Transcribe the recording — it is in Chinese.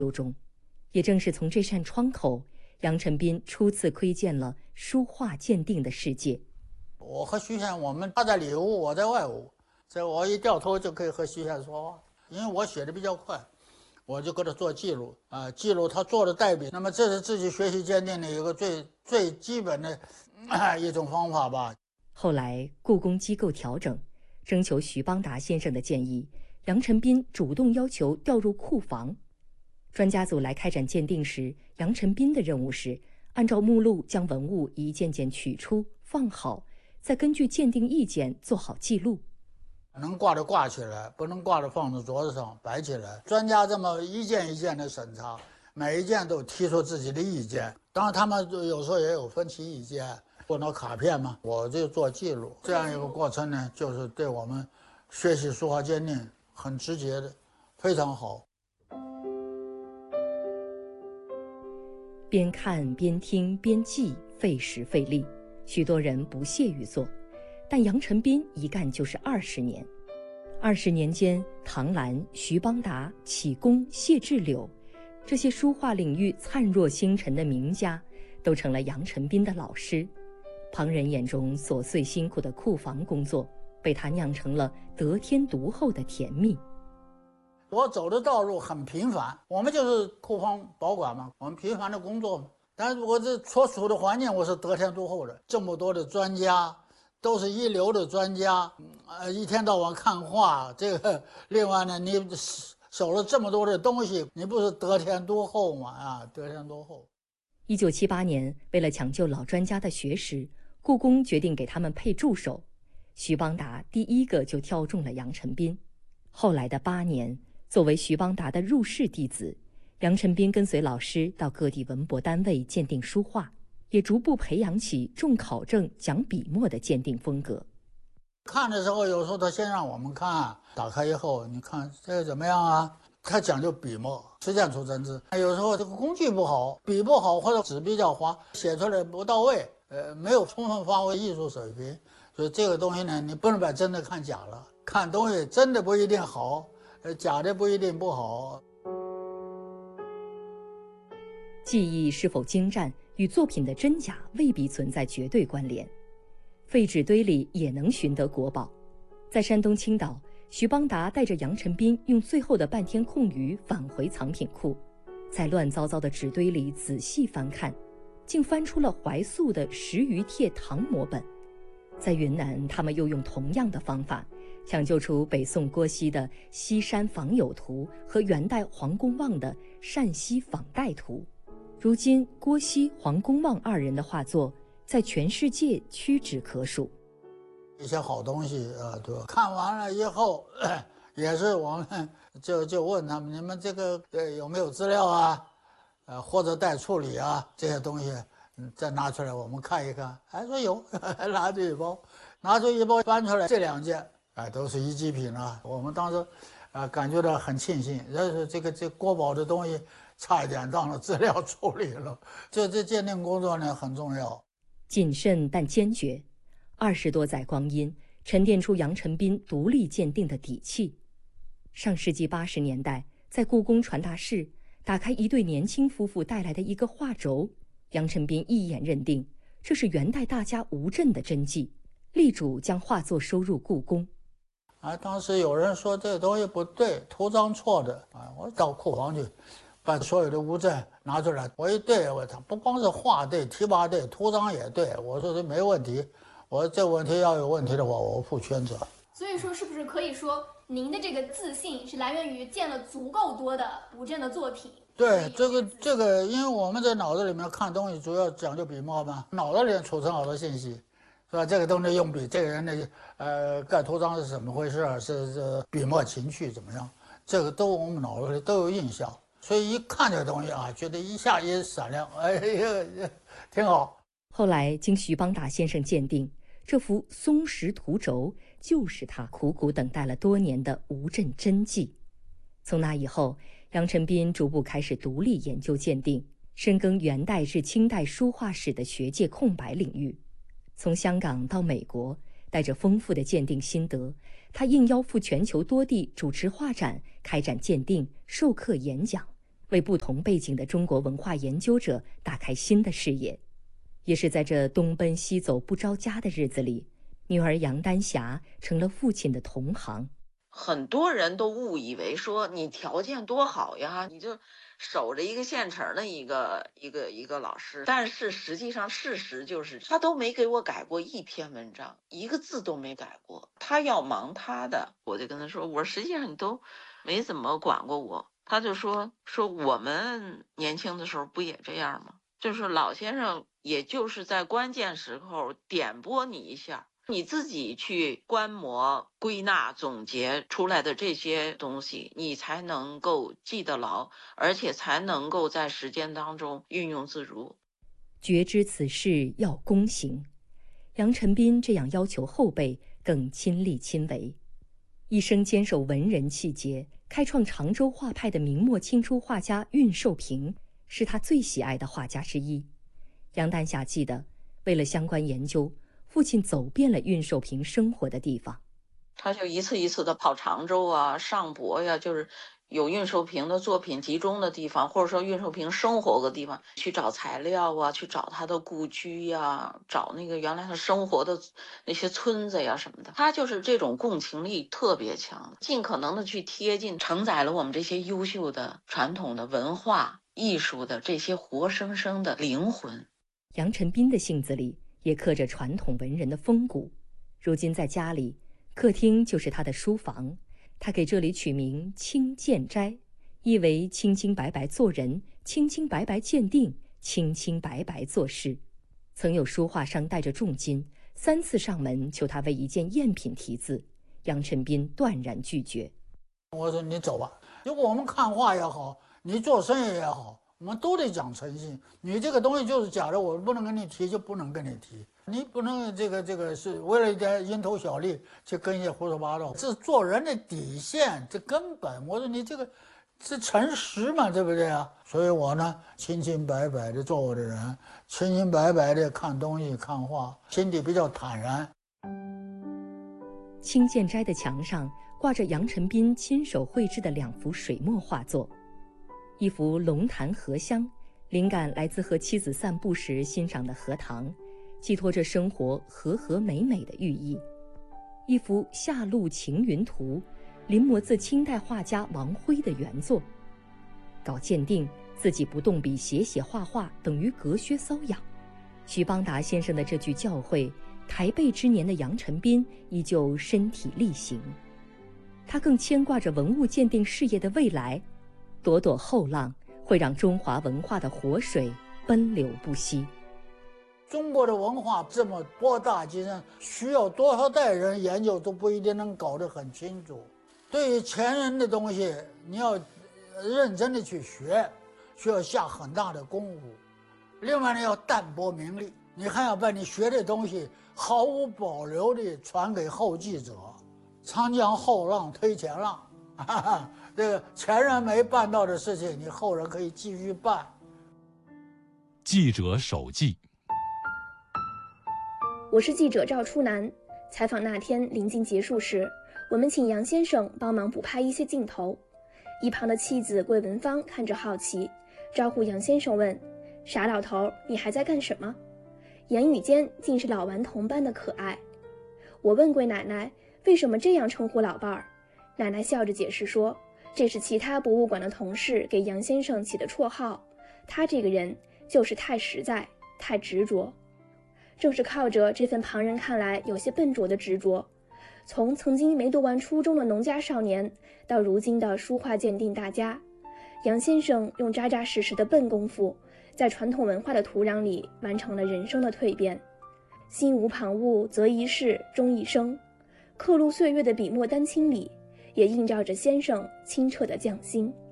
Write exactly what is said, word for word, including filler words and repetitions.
中。也正是从这扇窗口，杨晨斌初次窥见了书画鉴定的世界。 我和徐先，我们他在里屋，我在外屋，这我一掉头就可以和徐先说话，因为我写的比较快，我就给他做记录啊，记录他做的代笔。那么这是自己学习鉴定的一个最最基本的、啊、一种方法吧。 后来故宫机构调整，征求徐邦达先生的建议，杨晨斌主动要求调入库房。专家组来开展鉴定时，杨晨斌的任务是按照目录将文物一件件取出放好，再根据鉴定意见做好记录。 能挂的挂起来，不能挂的放在桌子上摆起来。专家这么一件一件的审查，每一件都提出自己的意见，当然他们有时候也有分歧意见。做那卡片嘛，我就做记录，这样一个过程呢，就是对我们学习书画鉴定很直接的，非常好。 边看边听边记，费时费力，许多人不屑于做，但杨晨斌一干就是二十年。二十年间，唐兰、徐邦达、启功、谢志柳，这些书画领域灿若星辰的名家，都成了杨晨斌的老师。旁人眼中琐碎辛苦的库房工作，被他酿成了得天独厚的甜蜜。 我走的道路很平凡，我们就是库房保管嘛，我们平凡的工作嘛。但是我这所处的环境，我是得天独厚的，这么多的专家，都是一流的专家，呃，一天到晚看画，这个另外呢，你守了这么多的东西，你不是得天独厚吗？啊，得天独厚。 一九七八年，为了抢救老专家的学识，故宫决定给他们配助手。徐邦达第一个就挑中了杨晨斌。后来的八年，作为徐邦达的入室弟子，杨晨斌跟随老师到各地文博单位鉴定书画，也逐步培养起重考证、讲笔墨的鉴定风格。 看的时候，有时候他先让我们看，打开以后，你看这个怎么样啊？他讲究笔墨，实践出真知。有时候这个工具不好，笔不好，或者纸比较滑，写出来不到位，呃，没有充分发挥艺术水平。所以这个东西呢，你不能把真的看假了。看东西真的不一定好，呃，假的不一定不好。 技艺是否精湛，与作品的真假未必存在绝对关联。废纸堆里也能寻得国宝。在山东青岛，徐邦达带着杨晨斌用最后的半天空余返回藏品库，在乱糟糟的纸堆里仔细翻看，竟翻出了怀素的十余帖唐摹本。在云南，他们又用同样的方法，抢救出北宋郭熙的《西山访友图》和元代黄公望的《善西访代图》。如今，郭熙、黄公望二人的画作在全世界屈指可数。 一些好东西啊，对吧？看完了以后，也是我们就就问他们，你们这个呃有没有资料啊？呃，或者待处理啊，这些东西。再拿出来我们看一看，还说有，还拿出一包，拿出一包翻出来，这两件哎都是一级品了。我们当时啊、呃、感觉到很庆幸，就是这个这国宝的东西差一点当了资料处理了。这这鉴定工作呢很重要， 谨慎但坚决。二十多载光阴，沉淀出杨晨斌独立鉴定的底气。上世纪八十年代，在故宫传达室打开一对年轻夫妇带来的一个画轴。杨晨斌一眼认定这是元代大家吴镇的真迹，力主将画作收入故宫。 啊，当时有人说这个东西不对，图章错的啊，我到库房去，把所有的吴镇拿出来，我一对，我操，不光是画对，题跋对，图章也对，我说这没问题，我这问题要有问题的话，我负全责。 所以说，是不是可以说您的这个自信是来源于见了足够多的吴镇的作品？ 对，这个这个，因为我们在脑子里面看东西，主要讲究笔墨嘛，脑子里面储存好多信息，是吧？这个东西用笔，这个人的呃盖图章是怎么回事，是是笔墨情趣怎么样，这个都我们脑子里都有印象，所以一看这个东西啊，觉得一下一闪亮，哎呀，挺好。 后来经徐邦达先生鉴定，这幅松石图轴就是他苦苦等待了多年的吴镇真迹。从那以后，杨晨斌逐步开始独立研究鉴定，深耕元代至清代书画史的学界空白领域。从香港到美国，带着丰富的鉴定心得，他应邀赴全球多地主持画展，开展鉴定、授课演讲， 为不同背景的中国文化研究者打开新的视野。也是在这东奔西走不着家的日子里，女儿杨丹霞成了父亲的同行。 很多人都误以为说你条件多好呀，你就守着一个现成的一个一个一个老师，但是实际上事实就是他都没给我改过一篇文章，一个字都没改过。他要忙他的，我就跟他说，我说实际上你都没怎么管过我。他就说说我们年轻的时候不也这样吗？就是老先生也就是在关键时候点拨你一下，你自己去观摩归纳总结出来的这些东西，你才能够记得牢，而且才能够在实践当中运用自如。 觉知此事要躬行，杨晨斌这样要求后辈更亲力亲为。一生坚守文人气节，开创常州画派的明末清初画家恽寿平是他最喜爱的画家之一。杨丹霞记得，为了相关研究，父亲走遍了恽寿平生活的地方。 他就一次一次的跑常州啊、上博呀，就是有恽寿平的作品集中的地方，或者说恽寿平生活的地方，去找材料啊，去找他的故居呀，找那个原来他生活的那些村子呀什么的。他就是这种共情力特别强，尽可能的去贴近，承载了我们这些优秀的传统的文化艺术的这些活生生的灵魂。 杨晨斌的性子里也刻着传统文人的风骨。如今在家里，客厅就是他的书房，他给这里取名清鉴斋，意为清清白白做人，清清白白鉴定，清清白白做事。曾有书画商带着重金三次上门求他为一件赝品题字，杨晨斌断然拒绝。 我说你走吧，如果我们看画也好，你做生意也好，我们都得讲诚信。你这个东西就是假的，我不能跟你提就不能跟你提，你不能这个这个是为了一点蝇头小利去跟一些胡说八道，这是做人的底线，这根本。我说你这个是诚实嘛，对不对啊？所以我呢，清清白白的做我的人，清清白白的看东西看画，心底比较坦然。 清鉴斋的墙上挂着杨晨斌亲手绘制的两幅水墨画作，一幅龙潭荷香，灵感来自和妻子散步时欣赏的荷塘，寄托着生活和和美美的寓意；一幅夏露晴云图，临摹自清代画家王辉的原作。搞鉴定，自己不动笔写写画画等于隔靴搔痒。徐邦达先生的这句教诲，台背之年的杨晨斌依旧身体力行。他更牵挂着文物鉴定事业的未来，朵朵后浪会让中华文化的活水奔流不息。 中国的文化这么博大精深，需要多少代人研究都不一定能搞得很清楚。对于前人的东西，你要认真的去学，需要下很大的功夫。另外呢，要淡泊名利，你还要把你学的东西毫无保留地传给后继者。长江后浪推前浪，哈哈，这个前人没办到的事情，你后人可以继续办。 记者手记。 我是记者赵初南。采访那天临近结束时，我们请杨先生帮忙补拍一些镜头。一旁的妻子桂文芳看着好奇，招呼杨先生问：“傻老头，你还在干什么？”言语间竟是老顽童般的可爱。我问桂奶奶为什么这样称呼老伴儿，奶奶笑着解释说，这是其他博物馆的同事给杨先生起的绰号，他这个人就是太实在，太执着。正是靠着这份旁人看来有些笨拙的执着，从曾经没读完初中的农家少年，到如今的书画鉴定大家，杨先生用扎扎实实的笨功夫，在传统文化的土壤里完成了人生的蜕变。心无旁骛择一事终一生，刻录岁月的笔墨丹青里，也映照着先生清澈的匠心。